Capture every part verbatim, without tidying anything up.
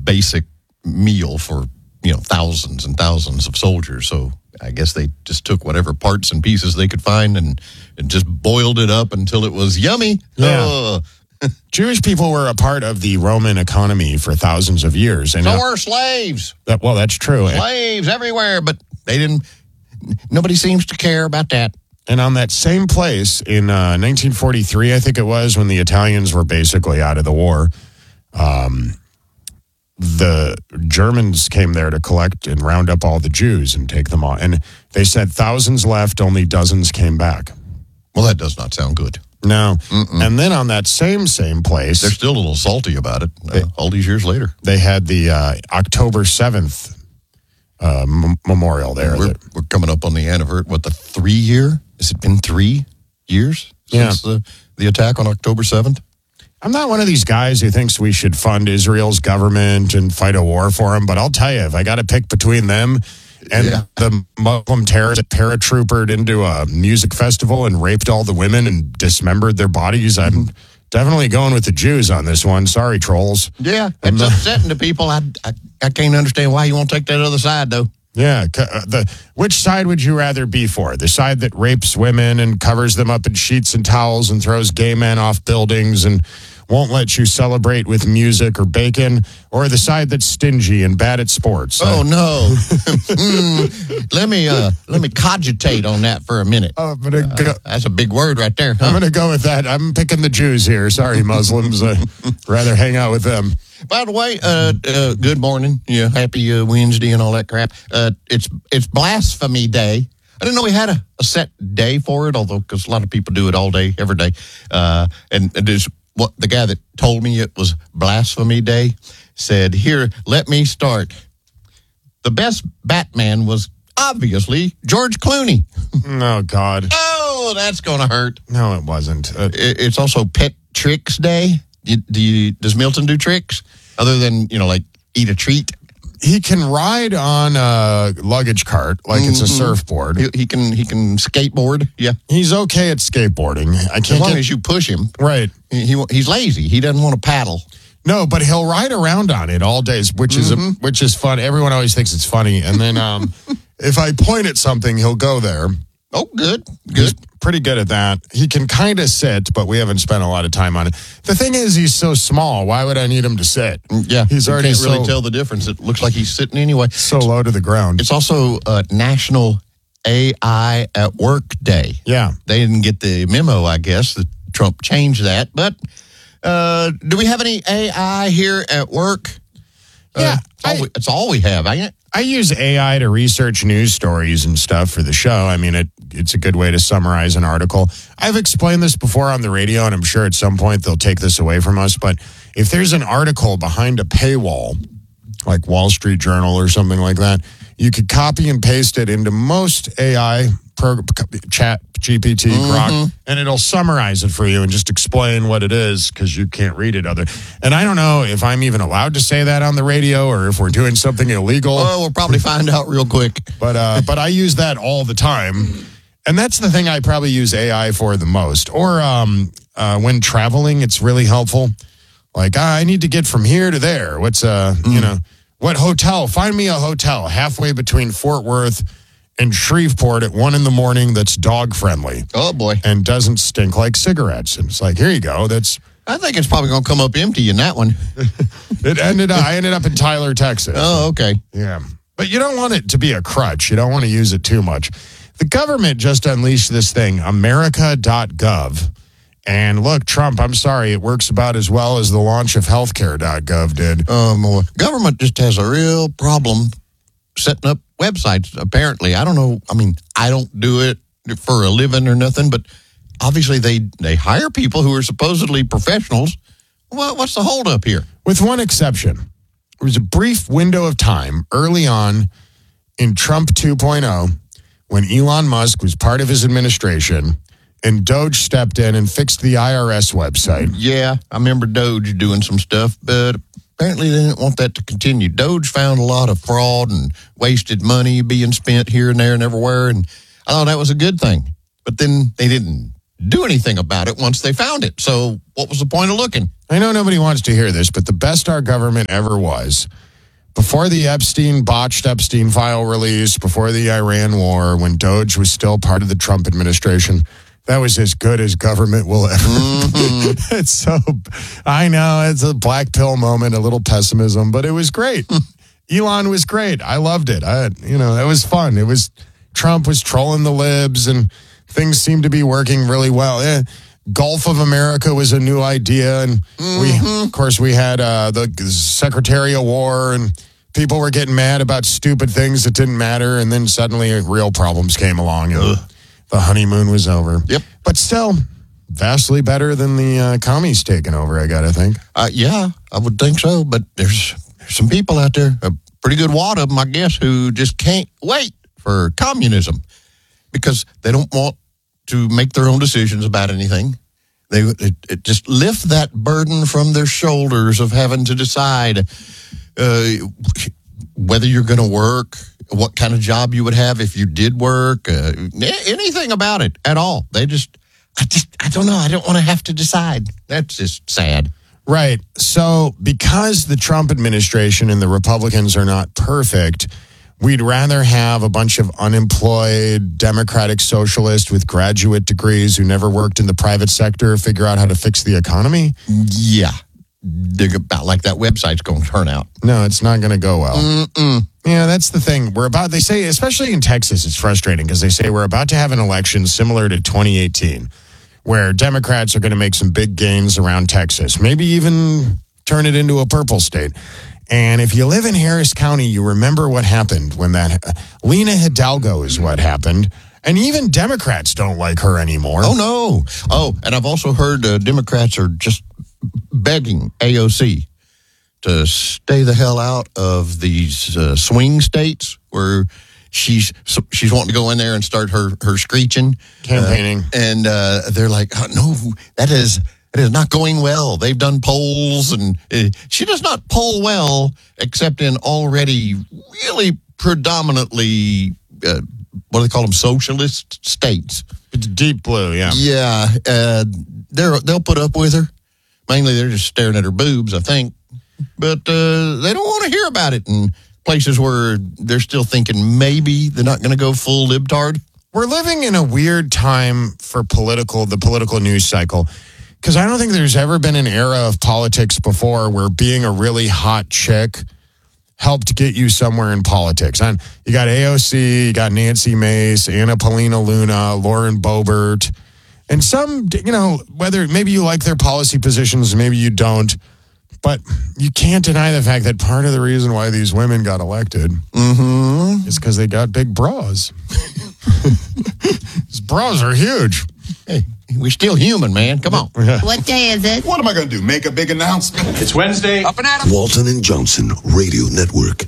basic meal for, you know, thousands and thousands of soldiers. So I guess they just took whatever parts and pieces they could find and, and just boiled it up until it was yummy. Yeah. Oh. Jewish people were a part of the Roman economy for thousands of years. And so uh, were slaves. That, well, that's true. Slaves everywhere, but they didn't, nobody seems to care about that. And on that same place in uh, nineteen forty-three, I think it was, when the Italians were basically out of the war, um, the Germans came there to collect and round up all the Jews and take them on. And they said thousands left, only dozens came back. Well, that does not sound good. No. Mm-mm. And then on that same, same place, they're still a little salty about it uh, they, all these years later. They had the uh, October seventh uh, m- memorial there. We're, that, we're coming up on the anniversary. What, the three year? Has it been three years since yeah. the, the attack on October seventh? I'm not one of these guys who thinks we should fund Israel's government and fight a war for them, but I'll tell you, if I got to pick between them and yeah. the Muslim terrorists that paratroopered into a music festival and raped all the women and dismembered their bodies, I'm mm-hmm. definitely going with the Jews on this one. Sorry, trolls. Yeah, it's upsetting to people. I, I, I can't understand why you won't take that other side, though. Yeah, the which side would you rather be for? The side that rapes women and covers them up in sheets and towels and throws gay men off buildings and won't let you celebrate with music or bacon, or the side that's stingy and bad at sports? Oh, uh, no. mm, let me uh, let me cogitate on that for a minute. Oh, I'm gonna go, uh, that's a big word right there. Huh? I'm going to go with that. I'm picking the Jews here. Sorry, Muslims. I'd rather hang out with them. By the way, uh, uh, good morning. Yeah, happy uh, Wednesday and all that crap. Uh, it's it's Blasphemy Day. I didn't know we had a, a set day for it, although because a lot of people do it all day, every day. Uh, and and there's what the guy that told me it was Blasphemy Day said, here, let me start. The best Batman was obviously George Clooney. Oh, God. Oh, that's going to hurt. No, it wasn't. Uh, it, it's also Pet Tricks Day. Do you, do you, does Milton do tricks other than, you know, like eat a treat? He can ride on a luggage cart like mm-hmm. it's a surfboard. He, he can he can skateboard. Yeah, he's okay at skateboarding. I can't as long get, as you push him. Right. He, he he's lazy. He doesn't want to paddle. No, but he'll ride around on it all days, which mm-hmm. is a, which is fun. Everyone always thinks it's funny, and then um, if I point at something, he'll go there. Oh, good, good. He's pretty good at that. He can kind of sit, but we haven't spent a lot of time on it. The thing is, he's so small. Why would I need him to sit? Yeah, he's you already can't so, really tell the difference. It looks like he's sitting anyway. So low to the ground. It's also uh, National A I at Work Day. Yeah, they didn't get the memo, I guess, that Trump changed that. But uh, do we have any A I here at work? Yeah, uh, it's, all I, we, it's all we have, ain't it? I use A I to research news stories and stuff for the show. I mean, it it's a good way to summarize an article. I've explained this before on the radio, and I'm sure at some point they'll take this away from us. But if there's an article behind a paywall, like Wall Street Journal or something like that, you could copy and paste it into most A I program, Chat G P T, mm-hmm. Grok, and it'll summarize it for you and just explain what it is because you can't read it other. And I don't know if I'm even allowed to say that on the radio or if we're doing something illegal. Oh, we'll probably find out real quick. But uh, but I use that all the time. And that's the thing I probably use A I for the most. Or um, uh, when traveling, it's really helpful. Like, ah, I need to get from here to there. What's, uh, mm. you know, what hotel? Find me a hotel halfway between Fort Worth and Shreveport at one in the morning that's dog friendly. Oh, boy. And doesn't stink like cigarettes. And it's like, here you go. That's. I think it's probably going to come up empty in that one. it ended up, I ended up in Tyler, Texas. Oh, okay. Yeah. But you don't want it to be a crutch. You don't want to use it too much. The government just unleashed this thing, America dot gov. And look, Trump, I'm sorry, it works about as well as the launch of healthcare dot gov did. Um, well, government just has a real problem setting up websites, apparently. I don't know. I mean, I don't do it for a living or nothing, but obviously they, they hire people who are supposedly professionals. Well, what's the holdup here? With one exception. There was a brief window of time early on in Trump two point oh when Elon Musk was part of his administration and Doge stepped in and fixed the I R S website. Yeah, I remember Doge doing some stuff, but apparently they didn't want that to continue. Doge found a lot of fraud and wasted money being spent here and there and everywhere, and I thought that was a good thing. But then they didn't do anything about it once they found it. So what was the point of looking? I know nobody wants to hear this, but the best our government ever was, before the Epstein, botched Epstein file release, before the Iran war, when Doge was still part of the Trump administration, that was as good as government will ever mm-hmm. be. It's so, I know, it's a black pill moment, a little pessimism, but it was great. Elon was great. I loved it. I, you know, it was fun. It was, Trump was trolling the libs and things seemed to be working really well. Eh, Gulf of America was a new idea. And mm-hmm. we, of course, we had uh, the Secretary of War and people were getting mad about stupid things that didn't matter. And then suddenly real problems came along and Ugh. the honeymoon was over. Yep. But still, vastly better than the uh, commies taking over, I got to think. Uh, yeah, I would think so. But there's, there's some people out there, a pretty good wad of them, I guess, who just can't wait for communism because they don't want to make their own decisions about anything. They it, it just lift that burden from their shoulders of having to decide uh, whether you're going to work, what kind of job you would have if you did work, uh, anything about it at all. They just, I just, I don't know. I don't want to have to decide. That's just sad. Right. So because the Trump administration and the Republicans are not perfect, we'd rather have a bunch of unemployed Democratic socialists with graduate degrees who never worked in the private sector figure out how to fix the economy? Yeah. They're about like that website's going to turn out. No, it's not going to go well. Mm-mm. Yeah, that's the thing. We're about, they say, especially in Texas, it's frustrating because they say we're about to have an election similar to twenty eighteen, where Democrats are going to make some big gains around Texas, maybe even turn it into a purple state. And if you live in Harris County, you remember what happened when that Lena Hidalgo is what happened. And even Democrats don't like her anymore. Oh, no. Oh, and I've also heard uh, Democrats are just begging A O C to stay the hell out of these uh, swing states where she's she's wanting to go in there and start her, her screeching. Campaigning. Uh, and uh, they're like, oh, no, that is... It is not going well. They've done polls, and uh, she does not poll well, except in already really predominantly, uh, what do they call them, socialist states. It's deep blue, yeah. Yeah, uh, they're, they'll put up with her. Mainly they're just staring at her boobs, I think. But uh, they don't want to hear about it in places where they're still thinking maybe they're not going to go full libtard. We're living in a weird time for political, the political news cycle. Because I don't think there's ever been an era of politics before where being a really hot chick helped get you somewhere in politics. And you got A O C, you got Nancy Mace, Anna Paulina Luna, Lauren Boebert, and some, you know, whether maybe you like their policy positions, maybe you don't, but you can't deny the fact that part of the reason why these women got elected mm-hmm. is because they got big bras. These bras are huge. Hey, we're still human, man. Come on. What day is it? What am I going to do? Make a big announcement? It's Wednesday. Up and at 'em. Walton and Johnson Radio Network.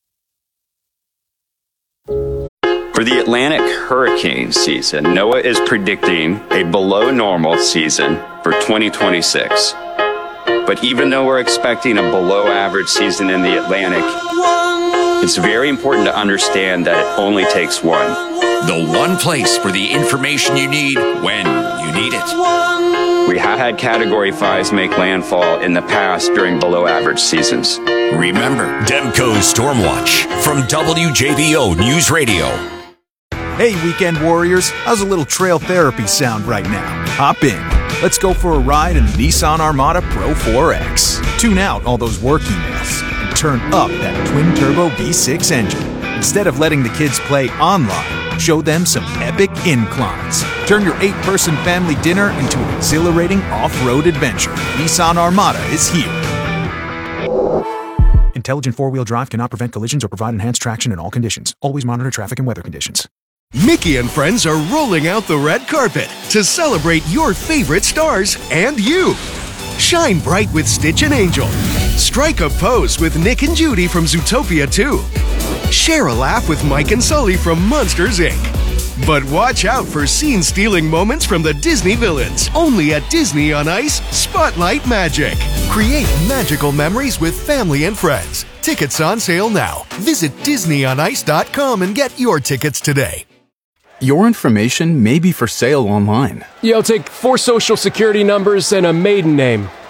For the Atlantic hurricane season, NOAA is predicting a below normal season for twenty twenty-six. But even though we're expecting a below average season in the Atlantic, it's very important to understand that it only takes one. The one place for the information you need when you need it. We have had Category fives make landfall in the past during below average seasons. Remember, Demco's Stormwatch from W J V O News Radio. Hey, weekend warriors, how's a little trail therapy sound right now? Hop in. Let's go for a ride in the Nissan Armada Pro four X. Tune out all those work emails and turn up that twin-turbo V six engine. Instead of letting the kids play online, show them some epic inclines. Turn your eight-person family dinner into an exhilarating off-road adventure. Nissan Armada is here. Intelligent four-wheel drive cannot prevent collisions or provide enhanced traction in all conditions. Always monitor traffic and weather conditions. Mickey and friends are rolling out the red carpet to celebrate your favorite stars and you. Shine bright with Stitch and Angel. Strike a pose with Nick and Judy from Zootopia two. Share a laugh with Mike and Sully from Monsters, Incorporated. But watch out for scene-stealing moments from the Disney villains. Only at Disney on Ice Spotlight Magic. Create magical memories with family and friends. Tickets on sale now. Visit Disney on Ice dot com and get your tickets today. Your information may be for sale online. Yeah, I'll take four social security numbers and a maiden name.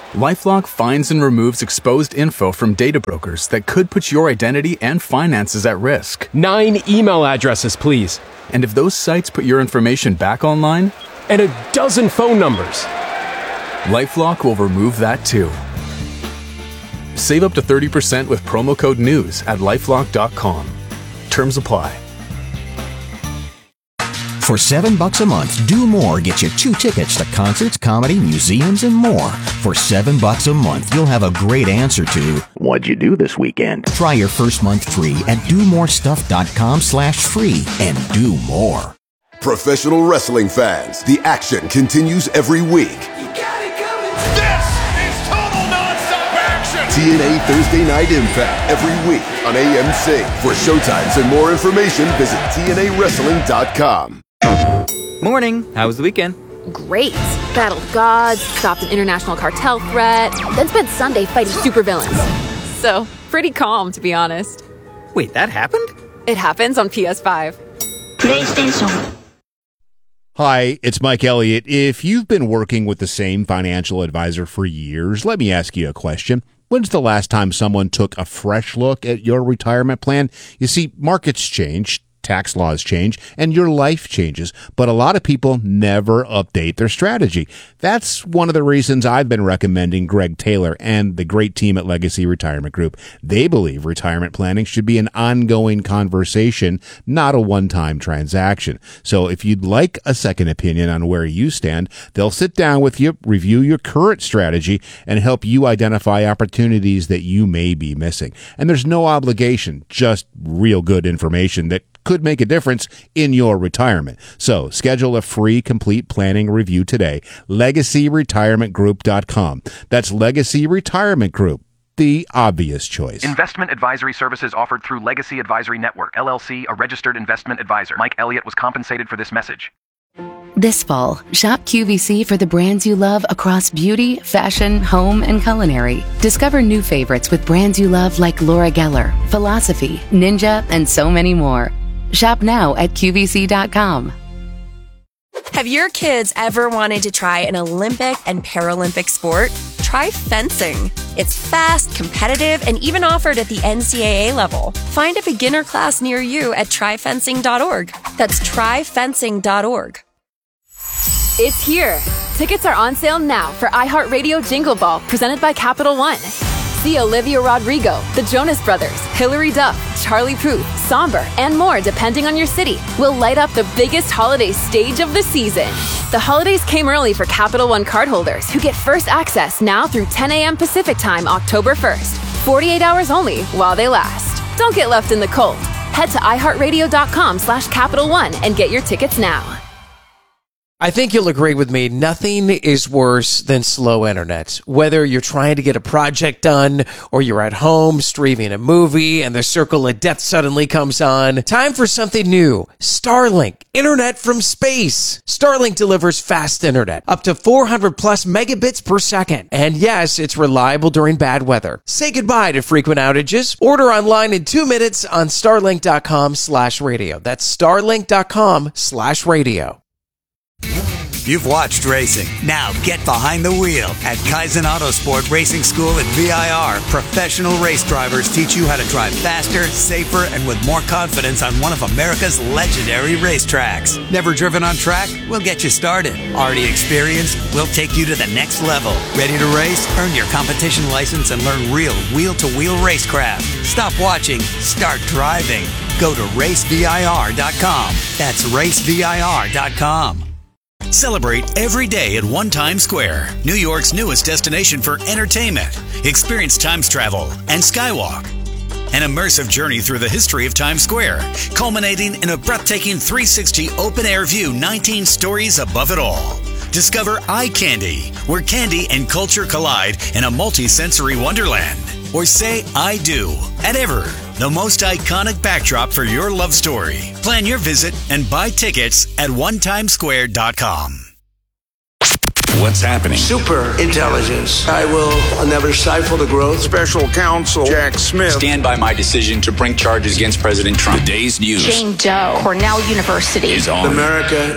LifeLock finds and removes exposed info from data brokers that could put your identity and finances at risk. Nine email addresses, please. And if those sites put your information back online, and a dozen phone numbers, LifeLock will remove that too. Save up to thirty percent with promo code NEWS at lifelock dot com. Terms apply. For seven bucks a month, Do More gets you two tickets to concerts, comedy, museums, and more. For seven bucks a month, you'll have a great answer to what'd you do this weekend? Try your first month free at do more stuff dot com slash free and do more. Professional wrestling fans, the action continues every week. You got it coming. This is total nonstop action. T N A Thursday Night Impact every week on A M C. For showtimes and more information, visit T N A wrestling dot com. Morning. How was the weekend? Great. Battled gods, stopped an international cartel threat, then spent Sunday fighting supervillains. So, pretty calm, to be honest. Wait, that happened? It happens on P S five. PlayStation. Hi, it's Mike Elliott. If you've been working with the same financial advisor for years, let me ask you a question. When's the last time someone took a fresh look at your retirement plan? You see, markets change, tax laws change, and your life changes, but a lot of people never update their strategy. That's one of the reasons I've been recommending Greg Taylor and the great team at Legacy Retirement Group. They believe retirement planning should be an ongoing conversation, not a one-time transaction. So if you'd like a second opinion on where you stand, they'll sit down with you, review your current strategy, and help you identify opportunities that you may be missing. And there's no obligation, just real good information that could make a difference in your retirement. So schedule a free complete planning review today. legacy retirement group dot com. That's Legacy Retirement Group, the obvious choice. Investment advisory services offered through Legacy Advisory Network, L L C, a registered investment advisor. Mike Elliott was compensated for this message. This fall, shop Q V C for the brands you love across beauty, fashion, home, and culinary. Discover new favorites with brands you love like Laura Geller, Philosophy, Ninja, and so many more. Shop now at Q V C dot com. Have your kids ever wanted to try an Olympic and Paralympic sport? Try fencing. It's fast, competitive, and even offered at the N C double A level. Find a beginner class near you at try fencing dot org. That's try fencing dot org. It's here. Tickets are on sale now for iHeartRadio Jingle Ball, presented by Capital One. See Olivia Rodrigo, the Jonas Brothers, Hilary Duff, Charlie Puth, Somber, and more depending on your city. Will light up the biggest holiday stage of the season. The holidays came early for Capital One cardholders who get first access now through ten a.m. Pacific Time, October first. forty-eight hours only while they last. Don't get left in the cold. Head to iHeartRadio dot com slash Capital One and get your tickets now. I think you'll agree with me, nothing is worse than slow internet. Whether you're trying to get a project done or you're at home streaming a movie and the circle of death suddenly comes on, time for something new. Starlink, internet from space. Starlink delivers fast internet, up to four hundred plus megabits per second. And yes, it's reliable during bad weather. Say goodbye to frequent outages. Order online in two minutes on starlink dot com slash radio. That's starlink dot com slash radio. You've watched racing. Now get behind the wheel. At Kaizen Autosport Racing School at V I R, professional race drivers teach you how to drive faster, safer, and with more confidence on one of America's legendary racetracks. Never driven on track? We'll get you started. Already experienced? We'll take you to the next level. Ready to race? Earn your competition license and learn real wheel-to-wheel racecraft. Stop watching. Start driving. Go to race V I R dot com. That's race V I R dot com. Celebrate every day at One Times Square, New York's newest destination for entertainment. Experience Times travel and Skywalk. An immersive journey through the history of Times Square, culminating in a breathtaking three sixty open-air view, nineteen stories above it all. Discover Eye Candy, where candy and culture collide in a multi-sensory wonderland. Or say I do at Ever, the most iconic backdrop for your love story. Plan your visit and buy tickets at one times square dot com. What's happening? Super intelligence. I will never stifle the growth. Special counsel Jack Smith. Stand by my decision to bring charges against President Trump. The day's news. Jane Doe, Cornell University. Is on. America